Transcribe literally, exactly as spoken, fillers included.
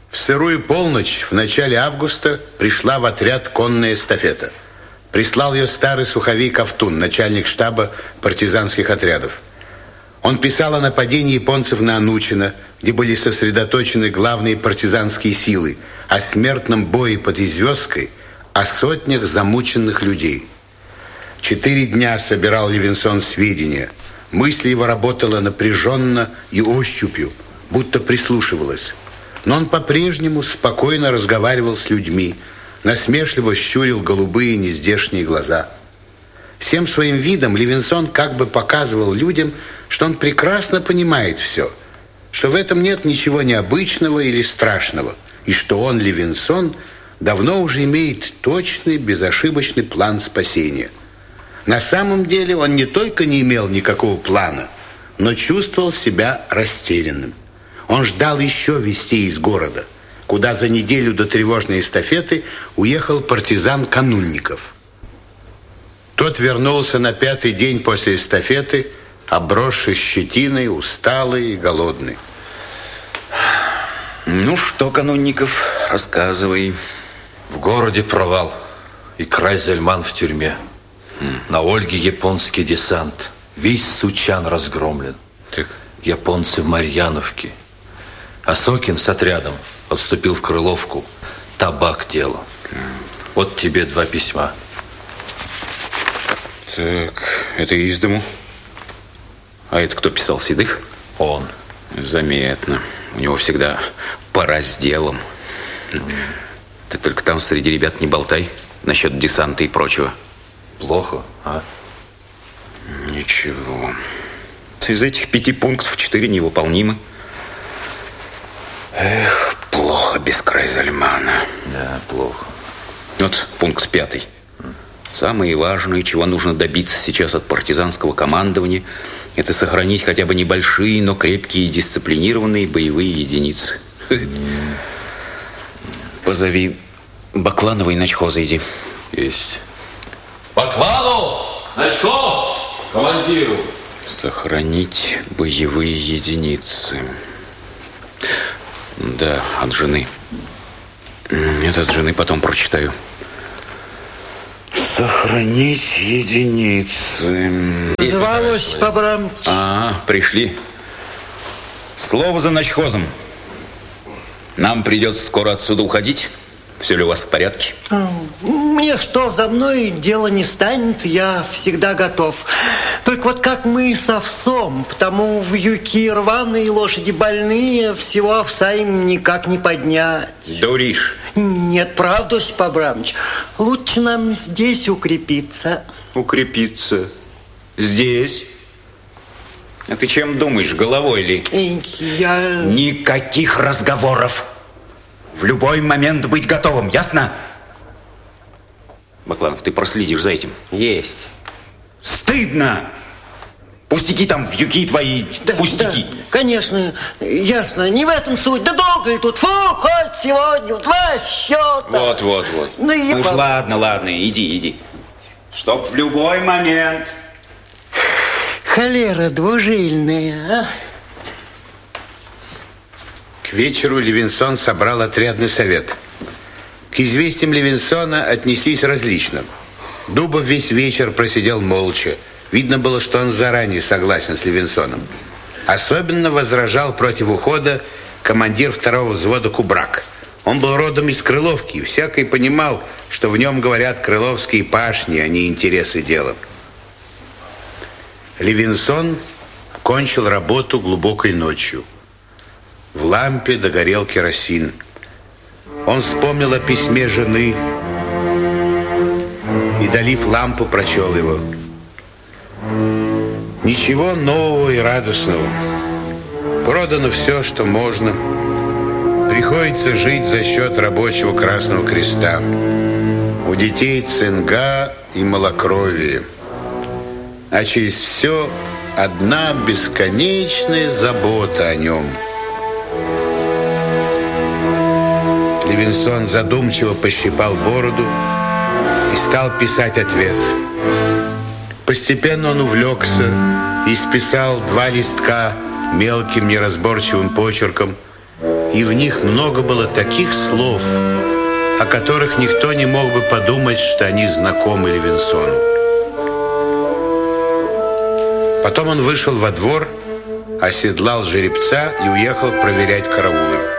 В сырую полночь в начале августа пришла в отряд конная эстафета. Прислал ее старый суховей Ковтун, начальник штаба партизанских отрядов. Он писал о нападении японцев на Анучино, где были сосредоточены главные партизанские силы, о смертном бое под Извёздкой, о сотнях замученных людей. Четыре дня собирал Левинсон сведения. Мысль его работала напряженно и ощупью, будто прислушивалась. Но он по-прежнему спокойно разговаривал с людьми, насмешливо щурил голубые нездешние глаза. Всем своим видом Левинсон как бы показывал людям, что он прекрасно понимает все, что в этом нет ничего необычного или страшного, и что он, Левинсон, давно уже имеет точный, безошибочный план спасения. На самом деле он не только не имел никакого плана, но чувствовал себя растерянным. Он ждал еще вестей из города, куда за неделю до тревожной эстафеты уехал партизан Канунников. Тот вернулся на пятый день после эстафеты, обросший щетиной, усталый и голодный. Ну что, Канунников, рассказывай. В городе провал, и Крайзельман в тюрьме. Хм. На Ольге японский десант. Весь Сучан разгромлен. Так. Японцы в Марьяновке. Осокин с отрядом отступил в Крыловку. Табак делал. Вот тебе два письма. Так, это из дому. А это кто писал, Седых? Он. Заметно. У него всегда пора с делом. Mm. Ты только там среди ребят не болтай насчет десанта и прочего. Плохо, а? Ничего. Из этих пяти пунктов четыре невыполнимы. Эх, плохо без Крайзельмана. Да, плохо. Вот пункт пятый. Самое важное, чего нужно добиться сейчас от партизанского командования, это сохранить хотя бы небольшие, но крепкие и дисциплинированные боевые единицы. Mm. Позови Бакланова и начхоза, иди. Есть. Бакланов! Начхоз! Командиру! Сохранить боевые единицы. Да, от жены. Это от жены потом прочитаю. Сохранить единицы. Звалось Абрамович. А, пришли. Слово за начхозом. Нам придется скоро отсюда уходить. Все ли у вас в порядке? Мне что, за мной дело не станет, я всегда готов. Только вот как мы с овсом, потому вьюки рваные, лошади больные, всего овса им никак не поднять. Дуришь. Нет, правда, Осип Абрамович, лучше нам здесь укрепиться. Укрепиться? Здесь? А ты чем думаешь, головой ли? Я... Никаких разговоров. В любой момент быть готовым, ясно? Бакланов, ты проследишь за этим? Есть. Стыдно! Пустяки там, вьюки твои, да, пустяки. Да, конечно, ясно, не в этом суть. Да долго ли тут? Фу, хоть сегодня два счета. Вот, вот, вот. Ну, и уж пол... ладно, ладно, иди, иди. Чтоб в любой момент. Холера двужильная, а? К вечеру Левинсон собрал отрядный совет. К известиям Левинсона отнеслись различно. Дубов весь вечер просидел молча. Видно было, что он заранее согласен с Левинсоном. Особенно возражал против ухода командир второго взвода Кубрак. Он был родом из Крыловки, и всякий понимал, что в нем говорят крыловские пашни, а не интересы дела. Левинсон кончил работу глубокой ночью. В лампе догорел керосин. Он вспомнил о письме жены и, долив лампу, прочел его. Ничего нового и радостного. Продано все, что можно. Приходится жить за счет рабочего Красного Креста. У детей цинга и малокровие. А через все одна бесконечная забота о нем. Левинсон задумчиво пощипал бороду и стал писать ответ. Постепенно он увлекся и исписал два листка мелким неразборчивым почерком. и в них много было таких слов, о которых никто не мог бы подумать, что они знакомы Левинсону. Потом он вышел во двор, оседлал жеребца и уехал проверять караулы.